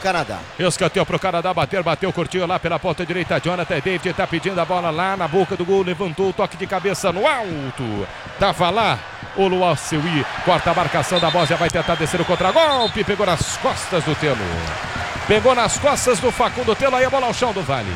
Canadá. Escanteio pro Canadá, bateu, curtiu lá pela ponta direita. Jonathan David tá pedindo a bola lá na boca do gol, levantou o toque de cabeça no alto. Tava lá o Luan Seui, corta a marcação da Bósnia, vai tentar descer o contragolpe, pegou nas costas do Telo. Pegou nas costas do Facundo Telo, aí a bola ao chão do Vale.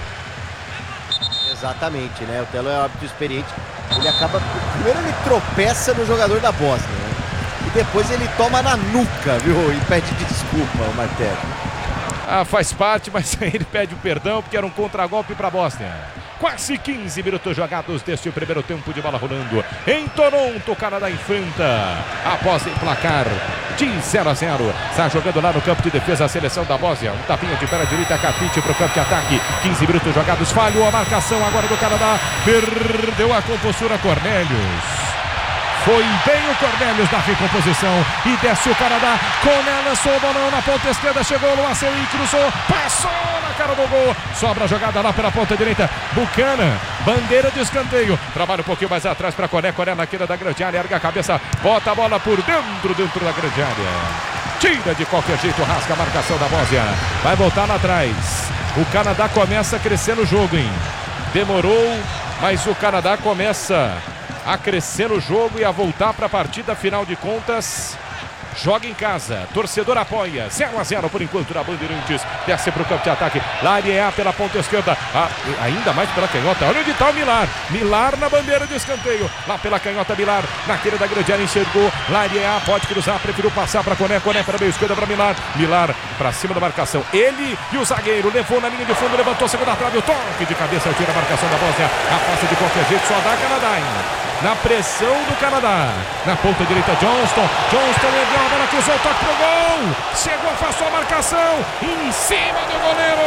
Exatamente, né? O Telo é um árbitro experiente. Ele acaba... Primeiro ele tropeça no jogador da Bósnia, né? E depois ele toma na nuca, viu? E pede desculpa, o Martello. Faz parte, mas aí ele pede o perdão porque era um contragolpe para a Bósnia. Quase 15 minutos jogados deste primeiro tempo de bola rolando. Em Toronto, o Canadá enfrenta após emplacar de 0-0. Está jogando lá no campo de defesa a seleção da Bósnia. Um tapinha de perna direita, Capite para o campo de ataque. 15 minutos jogados, falhou a marcação agora do Canadá. Perdeu a compostura Cornelius. Foi bem o Cornelius na recomposição. E desce o Canadá. Coné lançou o bolão na ponta esquerda. Chegou o Luan Seui, cruzou. Passou na cara do gol. Sobra a jogada lá pela ponta direita. Buchanan. Bandeira de escanteio. Trabalha um pouquinho mais atrás para Coné. Coné na queira da grande área. Erga a cabeça. Bota a bola por dentro da grande área. Tira de qualquer jeito. Rasga a marcação da Bósnia. Vai voltar lá atrás. O Canadá começa a crescer no jogo, hein? Demorou, mas o Canadá começa a crescer no jogo e a voltar para a partida, afinal de contas, joga em casa, torcedor apoia, 0-0 por enquanto na Bandeirantes, desce para o campo de ataque, Lariea pela ponta esquerda, ainda mais pela canhota, olha onde está o Milar na bandeira de escanteio, lá pela canhota Milar, na queira da grande área, enxergou, Lariea pode cruzar, preferiu passar para Coné para meio esquerda para Milar para cima da marcação, ele e o zagueiro, levou na linha de fundo, levantou a segunda trave, o toque de cabeça, tira a marcação da Bósnia, afasta de qualquer jeito, só dá Canadá, hein? Na pressão do Canadá, na ponta direita Johnston levou a bola, cruzou o toque pro gol, chegou, afastou a marcação, em cima do goleiro,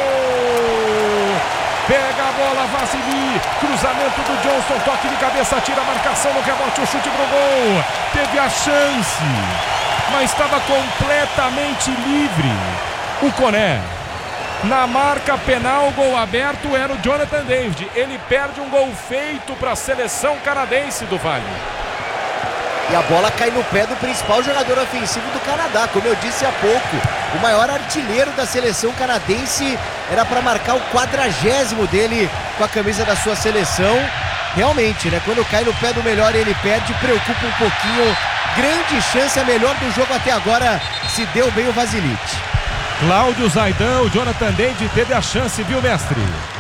pega a bola Vasily, cruzamento do Johnston, toque de cabeça, tira a marcação no rebote, o chute pro gol, teve a chance, mas estava completamente livre, o Coné. Na marca penal, gol aberto, era o Jonathan David. Ele perde um gol feito para a seleção canadense do Vale. E a bola cai no pé do principal jogador ofensivo do Canadá. Como eu disse há pouco, o maior artilheiro da seleção canadense era para marcar o 40º dele com a camisa da sua seleção. Realmente, né? Quando cai no pé do melhor, ele perde, preocupa um pouquinho. Grande chance, a melhor do jogo até agora, se deu bem o Vasily. Cláudio Zaidan, o Jonathan David teve a chance, viu, mestre?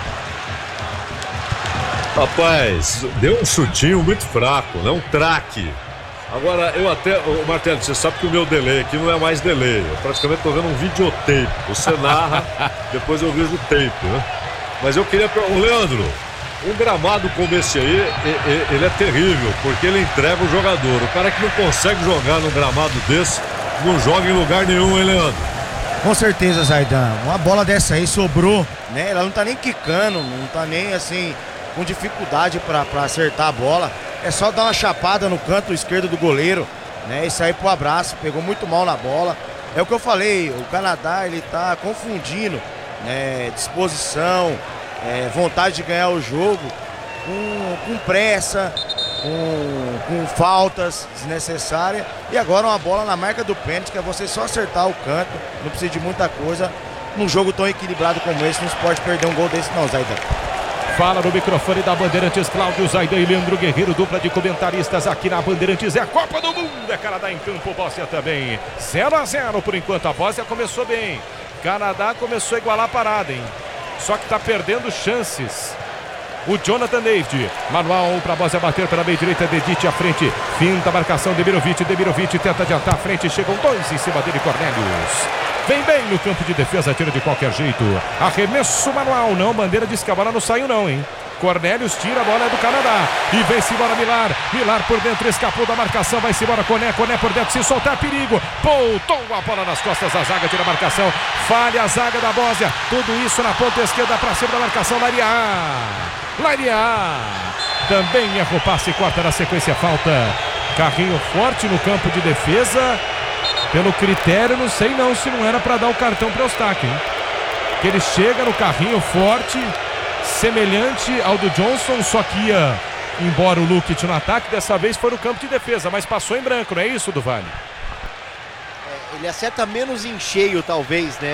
Rapaz, deu um chutinho muito fraco, né? Um traque. Agora, Martello, você sabe que o meu delay aqui não é mais delay. Eu praticamente tô vendo um videotape. Você narra, depois eu vejo o tape, né? Mas eu queria perguntar, Leandro, um gramado como esse aí, ele é terrível, porque ele entrega o jogador. O cara que não consegue jogar num gramado desse, não joga em lugar nenhum, hein, Leandro? Com certeza, Zaidan. Uma bola dessa aí sobrou, né? Ela não tá nem quicando, não tá nem assim com dificuldade pra acertar a bola. É só dar uma chapada no canto esquerdo do goleiro, né? E sair pro abraço. Pegou muito mal na bola. É o que eu falei, o Canadá, ele tá confundindo, né? Disposição, vontade de ganhar o jogo com pressa, com faltas desnecessárias, e agora uma bola na marca do pênalti, que é você só acertar o canto, não precisa de muita coisa. Num jogo tão equilibrado como esse, não se pode perder um gol desse não, Zaidan. Fala no microfone da Bandeirantes, Cláudio Zaidan e Leandro Guerreiro, dupla de comentaristas aqui na Bandeirantes. É a Copa do Mundo, é Canadá em campo, Bósnia também. 0-0 por enquanto, a Bósnia começou bem, Canadá começou a igualar a parada, hein? Só que tá perdendo chances. O Jonathan David, manual para a Bósnia bater pela meia direita, Dedic à frente, finta a marcação, Demirovic tenta adiantar à frente, chegam dois em cima dele, Cornelius. Vem bem no campo de defesa, tira de qualquer jeito. Arremesso manual, não, bandeira diz que a bola não saiu não, hein? Cornelius tira a bola do Canadá e vem-se embora Milar por dentro, escapou da marcação, vai-se embora Coné por dentro, se soltar perigo, voltou a bola nas costas da zaga, tira a marcação, falha a zaga da Bósnia, tudo isso na ponta esquerda para cima da marcação, Lariea também errou passe e corta na sequência, falta. Carrinho forte no campo de defesa, pelo critério não sei não se não era para dar o cartão para o Eustáquio, hein? Que ele chega no carrinho forte, semelhante ao do Johnston, só que ia embora o Lukic no ataque, dessa vez foi no campo de defesa, mas passou em branco, não é isso, do Vale? Ele acerta menos em cheio, talvez, né?